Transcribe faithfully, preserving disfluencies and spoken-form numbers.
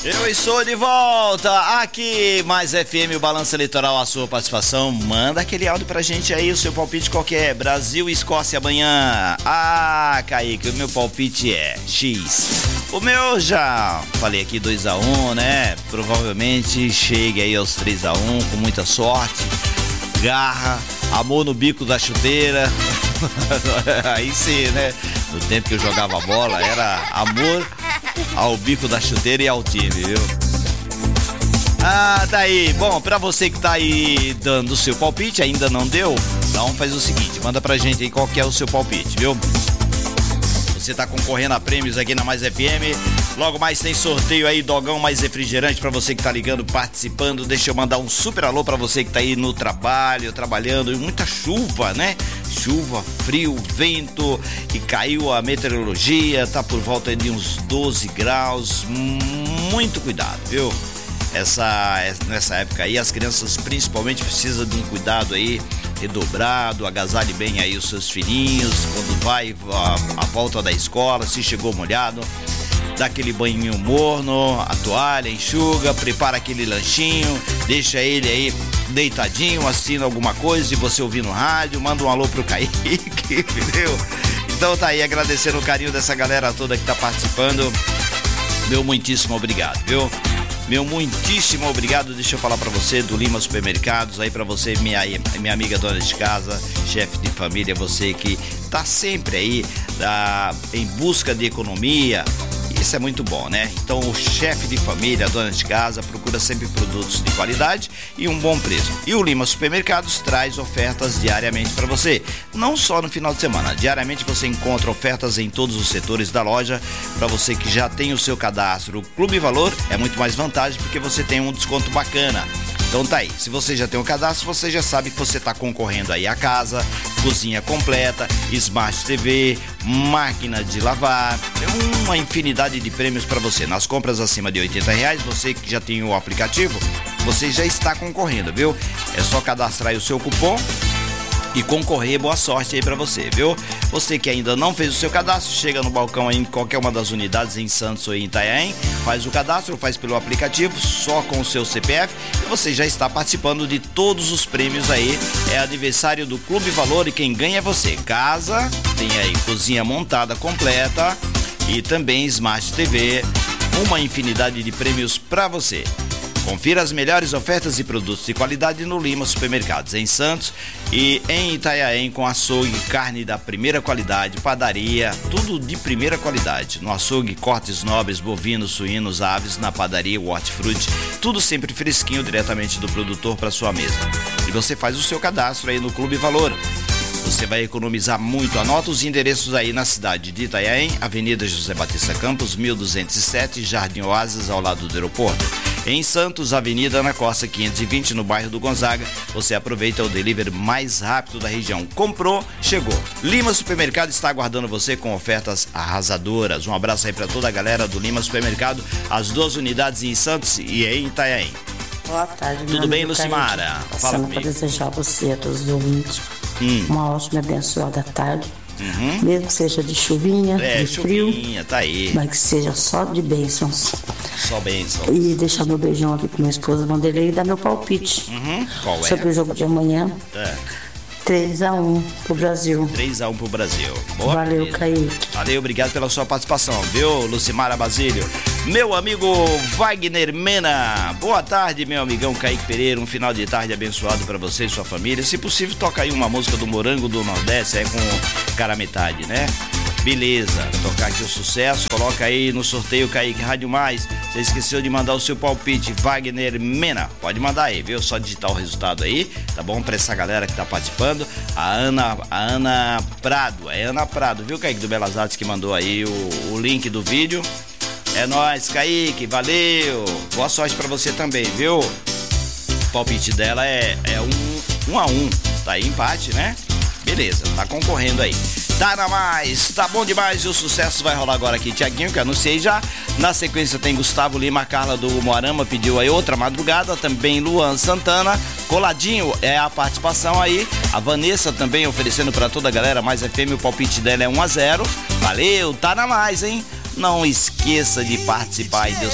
Eu estou de volta aqui, mais F M, o Balanço Eleitoral, a sua participação. Manda aquele áudio pra gente aí, o seu palpite qualquer. Brasil e Escócia amanhã. Ah, Kaique, o meu palpite é X. O meu já falei aqui dois a um, né? Provavelmente chegue aí aos três a um com muita sorte, garra, amor no bico da chuteira. Aí sim, né? No tempo que eu jogava bola, era amor ao bico da chuteira e ao time, viu? Ah, daí, bom, pra você que tá aí dando o seu palpite, ainda não deu? Então faz o seguinte, manda pra gente aí qual que é o seu palpite, viu? Você tá concorrendo a prêmios aqui na Mais F M. Logo mais tem sorteio aí, dogão mais refrigerante pra você que tá ligando, participando. Deixa eu mandar um super alô pra você que tá aí no trabalho, trabalhando, e muita chuva, né? Chuva, frio, vento, e caiu a meteorologia, tá por volta de uns doze graus. Muito cuidado, viu? Essa, nessa época aí, as crianças principalmente precisam de um cuidado aí redobrado, agasalhe bem aí os seus filhinhos, quando vai a, a volta da escola, se chegou molhado, dá aquele banhinho morno, a toalha, enxuga, prepara aquele lanchinho, deixa ele aí deitadinho, assina alguma coisa e você ouvir no rádio, manda um alô pro Kaique, entendeu? Então tá aí, agradecendo o carinho dessa galera toda que tá participando, meu muitíssimo obrigado, viu? Meu muitíssimo obrigado, deixa eu falar pra você do Lima Supermercados, aí pra você, minha, minha amiga dona de casa, chefe de família, você que tá sempre aí ah, em busca de economia, isso é muito bom, né? Então o chefe de família, a dona de casa, procura sempre produtos de qualidade e um bom preço. E o Lima Supermercados traz ofertas diariamente para você, não só no final de semana. Diariamente você encontra ofertas em todos os setores da loja. Para você que já tem o seu cadastro, o Clube Valor é muito mais vantagem porque você tem um desconto bacana. Então tá aí, se você já tem o cadastro, você já sabe que você tá concorrendo aí a casa, cozinha completa, Smart T V, máquina de lavar, tem uma infinidade de prêmios para você. Nas compras acima de oitenta reais, você que já tem o aplicativo, você já está concorrendo, viu? É só cadastrar aí o seu cupom e concorrer, boa sorte aí pra você, viu? Você que ainda não fez o seu cadastro, chega no balcão aí em qualquer uma das unidades em Santos ou em Itanhaém, faz o cadastro, faz pelo aplicativo, só com o seu C P F, e você já está participando de todos os prêmios aí. É aniversário do Clube Valor e quem ganha é você. Casa, tem aí cozinha montada completa e também Smart T V, uma infinidade de prêmios pra você. Confira as melhores ofertas e produtos de qualidade no Lima Supermercados, em Santos e em Itanhaém, com açougue, carne da primeira qualidade, padaria, tudo de primeira qualidade. No açougue, cortes nobres, bovinos, suínos, aves, na padaria, hortifruti, tudo sempre fresquinho diretamente do produtor para sua mesa. E você faz o seu cadastro aí no Clube Valor. Você vai economizar muito. Anota os endereços aí na cidade de Itanhaém, Avenida José Batista Campos, mil duzentos e sete, Jardim Oásis, ao lado do aeroporto. Em Santos, Avenida Ana Costa quinhentos e vinte, no bairro do Gonzaga. Você aproveita o delivery mais rápido da região. Comprou, chegou. Lima Supermercado está aguardando você com ofertas arrasadoras. Um abraço aí para toda a galera do Lima Supermercado, as duas unidades em Santos e em Itanhaém. Boa tarde, tudo bem, Lucimara? Fala comigo. Para desejar a você, a todos os ouvintes, hum. uma ótima e abençoada tarde. Uhum. Mesmo que seja de chuvinha, é, de chuvinha, frio, tá aí. mas que seja só de bênçãos. Só bênçãos. E deixar meu beijão aqui pro minha esposa Vanderlei e dar meu palpite. Uhum. Qual é? Sobre o jogo de amanhã. É. três a um pro Brasil. três a um pro Brasil. Boa, valeu, beleza. Kaique. Valeu, obrigado pela sua participação, viu, Lucimara Basílio? Meu amigo Wagner Mena. Boa tarde, meu amigão Kaique Pereira. Um final de tarde abençoado pra você e sua família. Se possível, toca aí uma música do Morango do Nordeste, é com cara metade, né? Beleza, tocar aqui o sucesso, coloca aí no sorteio Kaique Rádio Mais. Você esqueceu de mandar o seu palpite, Wagner Mena. Pode mandar aí, viu? Só digitar o resultado aí, tá bom? Pra essa galera que tá participando. A Ana, a Ana Prado, é Ana Prado, viu, Kaique do Belas Artes, que mandou aí o, o link do vídeo. É nóis, Kaique, valeu. Boa sorte pra você também, viu? O palpite dela é, é um, um a um, tá aí empate, né? Beleza, tá concorrendo aí. Tá na mais, tá bom demais e o sucesso vai rolar agora aqui, Tiaguinho, que eu anunciei já. Na sequência tem Gustavo Lima, Carla do Moarama pediu aí outra madrugada, também Luan Santana, coladinho é a participação aí. A Vanessa também oferecendo pra toda a galera, mais F M, o palpite dela é um a zero. Valeu, tá na mais, hein? Não esqueça de participar aí, Deus